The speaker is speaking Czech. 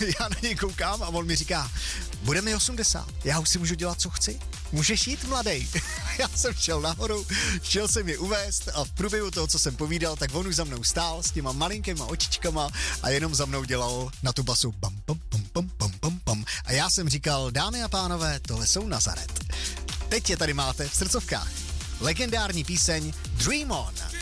já na něj koukám a on mi říká, bude mi 80, já už si můžu dělat, co chci. Můžeš jít, mladej. Já jsem šel nahoru, šel jsem je uvést a v průběhu toho, co jsem povídal, tak on už za mnou stál s těma malinkýma očičkama a jenom za mnou dělal na tu basu bam, bam, bam, bam, bam, bam, bam. A já jsem říkal, dámy a pánové, tohle jsou Nazaret. Teď je tady máte v srdcovkách. Legendární píseň Dream On.